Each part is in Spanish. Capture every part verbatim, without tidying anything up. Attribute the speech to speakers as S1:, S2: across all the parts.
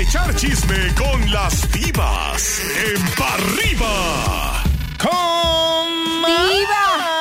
S1: echar chisme con las divas en Pa' Arriba.
S2: ¡Comadre!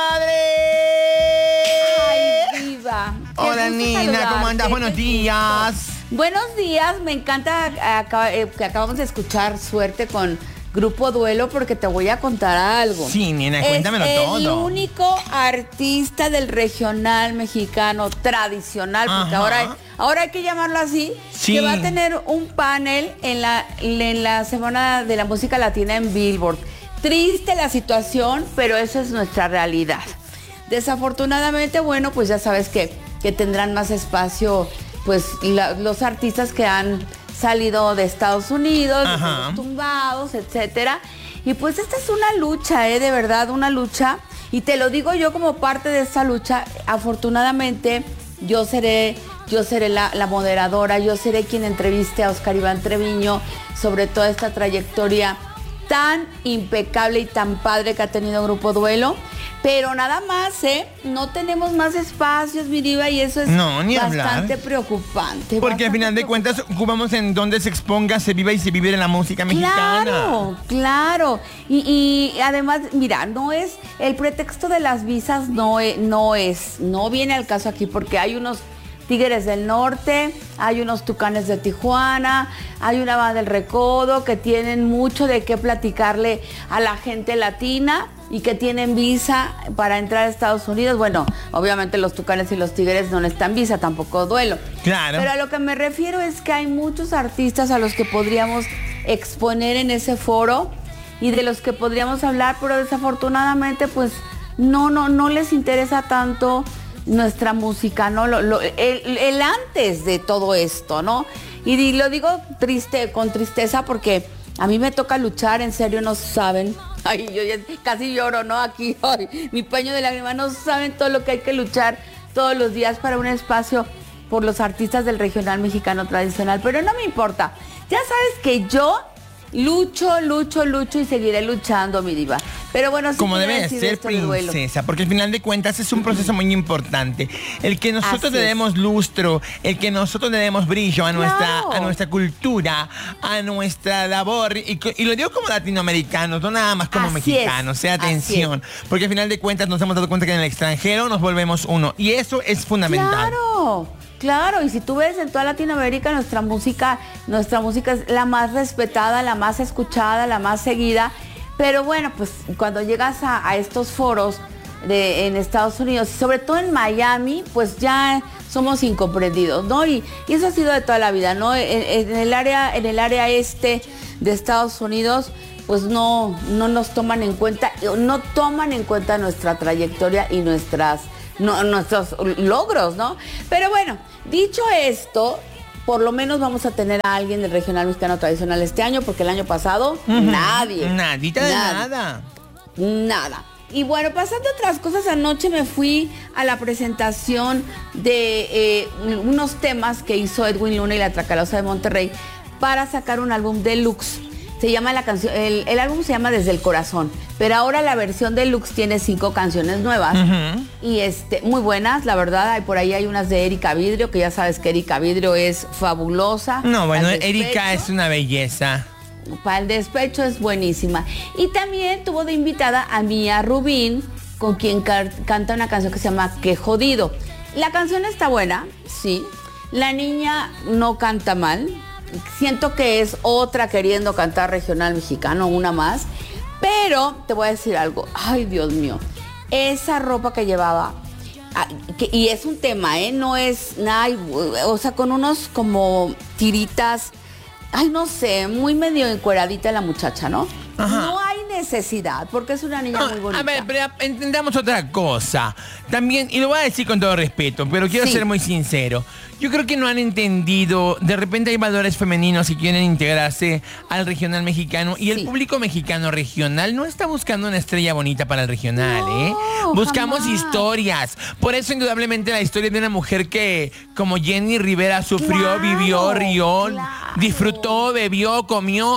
S3: ¡Ay, diva!
S2: Hola, Nina, ¿cómo andas? Buenos días.
S3: Buenos días, me encanta acá, eh, que acabamos de escuchar Suerte con Grupo Duelo, porque te voy a contar algo.
S2: Sí, nena, cuéntamelo
S3: es
S2: todo.
S3: El único artista del regional mexicano tradicional, porque ahora hay, ahora hay que llamarlo así,
S2: sí,
S3: que va a tener un panel en la, en la Semana de la Música Latina en Billboard. Triste la situación, pero esa es nuestra realidad. Desafortunadamente, bueno, pues ya sabes que, que tendrán más espacio pues la, los artistas que han salido de Estados Unidos, de los tumbados, etcétera. Y pues esta es una lucha, ¿eh? De verdad, una lucha. Y te lo digo yo como parte de esta lucha. Afortunadamente, yo seré, yo seré la, la moderadora, yo seré quien entreviste a Oscar Iván Treviño sobre toda esta trayectoria tan impecable y tan padre que ha tenido Grupo Duelo. Pero nada más, ¿eh? No tenemos más espacios, mi diva, y eso es
S2: no, ni
S3: bastante
S2: hablar.
S3: preocupante.
S2: Porque al final de cuentas ocupamos en donde se exponga, se viva y se vive en la música mexicana.
S3: Claro, claro. Y, y además, mira, no es, el pretexto de las visas no es, no es, no viene al caso aquí, porque hay unos Tigres del Norte, hay unos Tucanes de Tijuana, hay una banda del Recodo que tienen mucho de qué platicarle a la gente latina y que tienen visa para entrar a Estados Unidos. Bueno, obviamente los Tucanes y los Tigres no necesitan visa, tampoco Duelo.
S2: Claro.
S3: Pero a lo que me refiero es que hay muchos artistas a los que podríamos exponer en ese foro y de los que podríamos hablar, pero desafortunadamente pues no, no, no les interesa tanto nuestra música, ¿no? Lo, lo, el, el antes de todo esto, ¿no? Y, y lo digo triste, con tristeza, porque a mí me toca luchar, en serio, no saben. Ay, yo ya casi lloro, ¿no? Aquí, ay, mi paño de lágrimas, no saben todo lo que hay que luchar todos los días para un espacio por los artistas del regional mexicano tradicional. Pero no me importa. Ya sabes que yo lucho, lucho, lucho y seguiré luchando, mi diva. Pero bueno, sí,
S2: como debe de ser, princesa, porque al final de cuentas es un proceso muy importante. El que nosotros Así le demos es. lustro, el que nosotros le demos brillo a, claro. nuestra, a nuestra cultura, a nuestra labor, y, y lo digo como latinoamericanos, no nada más como Así mexicanos, es. sea atención, porque al final de cuentas nos hemos dado cuenta que en el extranjero nos volvemos uno, y eso es fundamental.
S3: ¡Claro! Claro, y si tú ves en toda Latinoamérica, nuestra música, nuestra música es la más respetada, la más escuchada, la más seguida. Pero bueno, pues cuando llegas a, a estos foros de, en Estados Unidos, sobre todo en Miami, pues ya somos incomprendidos, ¿no? Y, y eso ha sido de toda la vida, ¿no? En, en el área, en el área este de Estados Unidos, pues no, no nos toman en cuenta, no toman en cuenta nuestra trayectoria y nuestras No, nuestros logros, ¿no? Pero bueno, dicho esto, por lo menos vamos a tener a alguien del regional mexicano tradicional este año, porque el año pasado uh-huh. nadie.
S2: Nadita de nada. Nada.
S3: Nada. Y bueno, pasando otras cosas, anoche me fui a la presentación de eh, unos temas que hizo Edwin Luna y la Tracalosa de Monterrey para sacar un álbum deluxe. Se llama la canción, el, el álbum se llama Desde el Corazón, pero ahora la versión deluxe tiene cinco canciones nuevas uh-huh. y este muy buenas, la verdad. Hay, por ahí hay unas de Erika Vidrio, que ya sabes que Erika Vidrio es fabulosa.
S2: No, bueno, Erika es una belleza.
S3: Para el despecho es buenísima. Y también tuvo de invitada a Mía Rubín, con quien car- canta una canción que se llama Qué Jodido. La canción está buena, sí. La niña no canta mal. Siento que es otra queriendo cantar regional mexicano, una más. Pero te voy a decir algo. Ay, Dios mío. Esa ropa que llevaba, que, y es un tema, ¿eh? No es nada, o sea, con unos como tiritas. Ay, no sé, muy medio encueradita la muchacha, ¿no? Ajá. No hay necesidad, porque es una niña no, muy bonita.
S2: A ver, pero entendamos otra cosa. También, y lo voy a decir con todo respeto, pero quiero sí. ser muy sincero. Yo creo que no han entendido, de repente hay valores femeninos que quieren integrarse al regional mexicano, y el sí. público mexicano regional no está buscando una estrella bonita para el regional, no, ¿eh? Buscamos jamás. historias. Por eso, indudablemente, la historia de una mujer que, como Jenny Rivera, sufrió, claro, vivió, rió, claro. disfrutó, bebió, comió.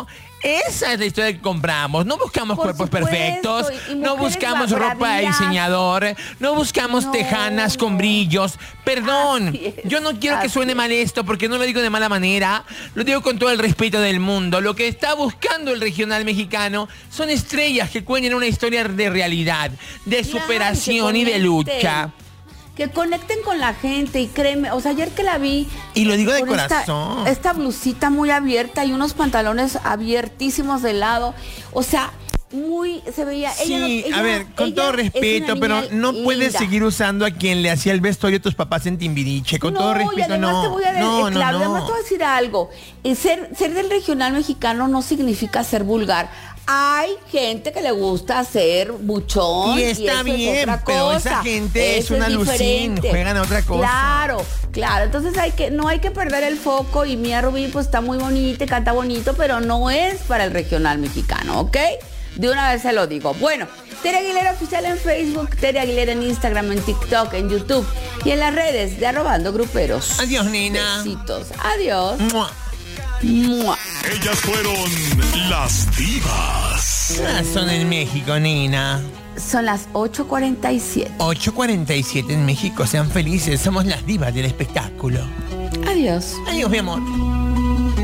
S2: Esa es la historia que compramos. No buscamos
S3: Por
S2: cuerpos
S3: supuesto,
S2: perfectos,
S3: y- y
S2: no
S3: mujeres
S2: buscamos ropa de
S3: bravías.
S2: diseñador, no buscamos
S3: No,
S2: tejanas con
S3: no.
S2: brillos. Perdón,
S3: Así es,
S2: yo no quiero que
S3: así
S2: suene
S3: es.
S2: mal esto porque no lo digo de mala manera, lo digo con todo el respeto del mundo. Lo que está buscando el regional mexicano son estrellas que cuenten una historia de realidad, de
S3: Claro,
S2: superación
S3: que
S2: y de
S3: conecten.
S2: lucha.
S3: Que conecten con la gente y créeme, o sea, ayer que la vi...
S2: Y lo digo de
S3: con esta-
S2: corazón.
S3: Esta, blusita muy abierta y unos pantalones abiertísimos de lado, o sea, muy, se veía... ella no-
S2: Sí,
S3: ella-
S2: a ver, con
S3: ella
S2: todo
S3: es una
S2: respeto, pero
S3: niña
S2: no puedes
S3: linda.
S2: seguir usando a quien le hacía el vestuario a tus papás en Timbiriche. Con
S3: no,
S2: todo
S3: y
S2: respeto,
S3: además
S2: no.
S3: te voy a decir,
S2: no, no,
S3: claro,
S2: no.
S3: además te voy a decir algo. Eh, Ser, ser del regional mexicano no significa ser vulgar. Hay gente que le gusta ser buchón.
S2: Y está
S3: eso
S2: bien,
S3: es otra
S2: pero
S3: cosa.
S2: esa gente es
S3: Eso
S2: una lucín,
S3: diferente.
S2: juegan a otra cosa.
S3: Claro, claro. Entonces hay que, no hay que perder el foco. Y Mía Rubí pues está muy bonita y canta bonito, pero no es para el regional mexicano, ¿ok? De una vez se lo digo. Bueno, Tere Aguilera Oficial en Facebook, Tere Aguilera en Instagram, en TikTok, en YouTube y en las redes de Arrobando Gruperos.
S2: Adiós, nena.
S3: Besitos. Adiós.
S2: Mua.
S3: Mua.
S1: Ellas fueron las divas.
S2: Ah, son en México, nena.
S3: Son las ocho cuarenta y siete.
S2: ocho cuarenta y siete en México. Sean felices. Somos las divas del espectáculo.
S3: Adiós.
S2: Adiós, mi amor.